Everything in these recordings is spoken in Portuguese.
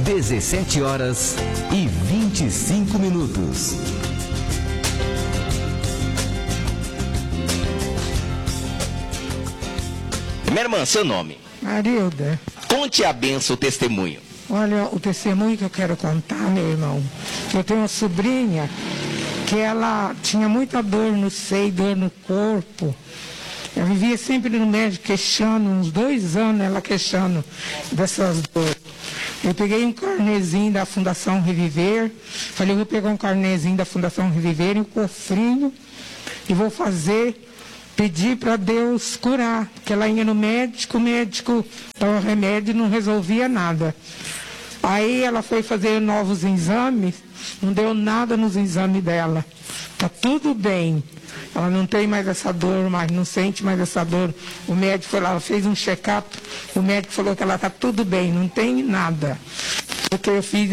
17h25. Minha irmã, seu nome? Marilda. Conte a benção, o testemunho. Olha, o testemunho que eu quero contar, meu irmão, que eu tenho uma sobrinha que ela tinha muita dor no seio, dor no corpo. Ela vivia sempre no médico queixando, uns 2 anos ela queixando dessas dores. Eu peguei um carnezinho da Fundação Reviver, falei, eu vou pegar um carnezinho da Fundação Reviver, um cofrinho, e vou pedir para Deus curar, que ela ia no médico, o médico dava remédio e não resolvia nada. Aí ela foi fazer novos exames, não deu nada nos exames dela. Tá tudo bem, ela não tem mais essa dor, mas não sente mais essa dor. O médico foi lá, ela fez um check-up, o médico falou que ela tá tudo bem, não tem nada. Porque eu fiz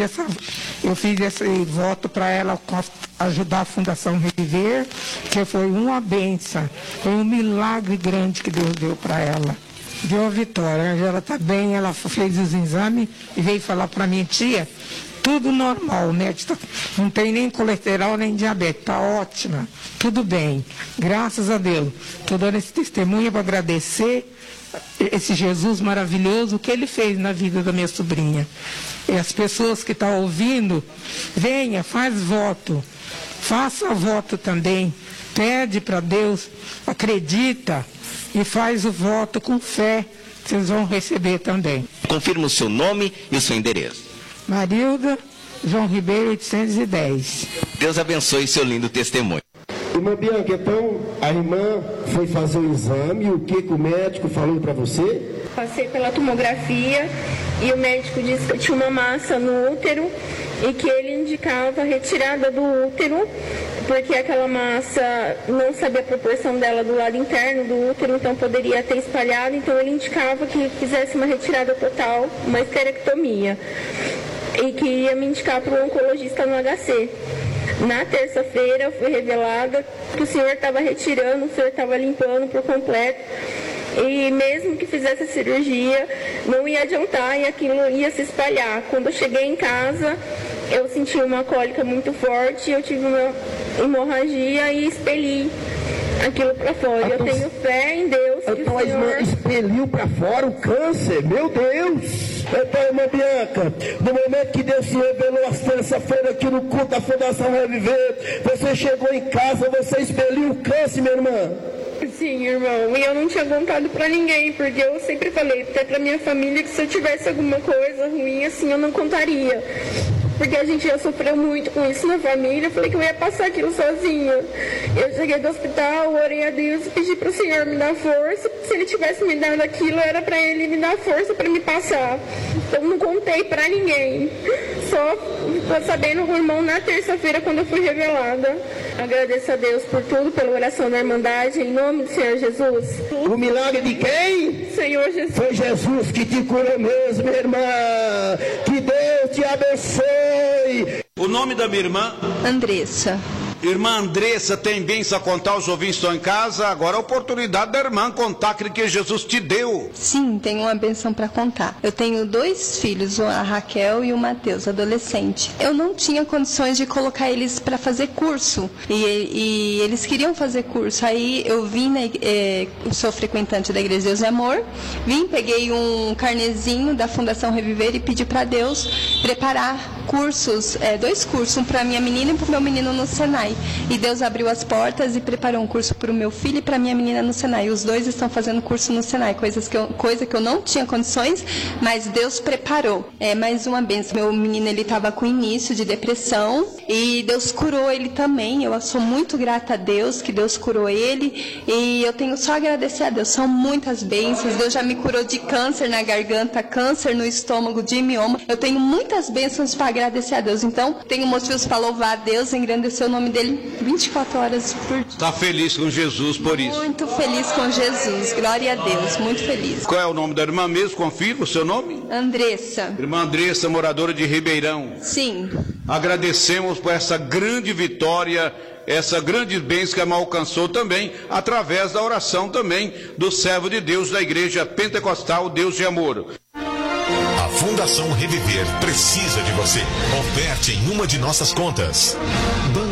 esse voto para ela ajudar a Fundação Reviver, que foi uma bênção, foi um milagre grande que Deus deu para ela. Deu a vitória, ela está bem, ela fez os exames e veio falar para minha tia, tudo normal, o médico não tem nem colesterol nem diabetes, está ótima, tudo bem, graças a Deus. Estou dando esse testemunho para agradecer esse Jesus maravilhoso, o que ele fez na vida da minha sobrinha. E as pessoas que estão ouvindo, venha, faz voto, faça voto também, pede para Deus, acredita e faz o voto com fé, vocês vão receber também. Confirma o seu nome e o seu endereço. Marilda, João Ribeiro, 810. Deus abençoe seu lindo testemunho. Irmã Bianca, então a irmã foi fazer o exame, o que o médico falou para você? Passei pela tomografia e o médico disse que eu tinha uma massa no útero e que ele indicava a retirada do útero, porque aquela massa não sabia a proporção dela do lado interno do útero, então poderia ter espalhado, então ele indicava que fizesse uma retirada total, uma esterectomia, e que ia me indicar para o oncologista no HC. Na terça-feira foi revelada que o senhor estava retirando, o senhor estava limpando por completo, e mesmo que fizesse a cirurgia, não ia adiantar e aquilo ia se espalhar. Quando eu cheguei em casa, eu senti uma cólica muito forte, eu tive uma hemorragia e expeli aquilo para fora. Eu tenho fé em Deus. Então a irmã expeliu para fora o câncer, meu Deus! Então, irmã Bianca, no momento que Deus se revelou às terça-feira aqui no culto da Fundação Reviver, você chegou em casa, você expeliu o câncer, minha irmã? Sim, irmão, e eu não tinha contado pra ninguém, porque eu sempre falei, até pra minha família, que se eu tivesse alguma coisa ruim assim, eu não contaria. Porque a gente já sofreu muito com isso na família, eu falei que eu ia passar aquilo sozinha. Eu cheguei do hospital, orei a Deus e pedi pro Senhor me dar força. Se Ele tivesse me dado aquilo, era pra Ele me dar força pra me passar. Então não contei pra ninguém. Só tô sabendo o irmão na terça-feira, quando eu fui revelada. Agradeço a Deus por tudo, pela oração da Irmandade, em nome do Senhor Jesus. O milagre de quem? Senhor Jesus. Foi Jesus que te curou mesmo, minha irmã. Que Deus te abençoe. O nome da minha irmã? Andressa. Irmã Andressa, tem bênção a contar, os ouvintes estão em casa, agora a oportunidade da irmã contar aquilo que Jesus te deu. Sim, tenho uma bênção para contar. Eu tenho 2 filhos, a Raquel e o Mateus, adolescente. Eu não tinha condições de colocar eles para fazer curso, e eles queriam fazer curso. Aí eu vim, eu sou frequentante da Igreja Deus e Amor, peguei um carnezinho da Fundação Reviver e pedi para Deus preparar cursos, 2 cursos, um para minha menina e para o meu menino no Senai. E Deus abriu as portas e preparou um curso para o meu filho e para minha menina no Senai. Os 2 estão fazendo curso no Senai, coisa que eu não tinha condições, mas Deus preparou. É mais uma bênção. Meu menino, ele estava com início de depressão e Deus curou ele também. Eu sou muito grata a Deus que Deus curou ele, e eu tenho só a agradecer a Deus. São muitas bênçãos. Deus já me curou de câncer na garganta, câncer no estômago, de mioma. Eu tenho muitas bênçãos para agradecer a Deus. Então, tenho motivos para louvar a Deus, engrandecer o nome dele 24 horas por dia. Está feliz com Jesus por isso? Muito feliz com Jesus, glória a Deus, muito feliz. Qual é o nome da irmã mesmo? Confirma o seu nome? Andressa. Irmã Andressa, moradora de Ribeirão. Sim. Agradecemos por essa grande vitória, essa grande bênção que a irmã alcançou também, através da oração também do servo de Deus da Igreja Pentecostal Deus de Amor. Fundação Reviver precisa de você. Oferte em uma de nossas contas.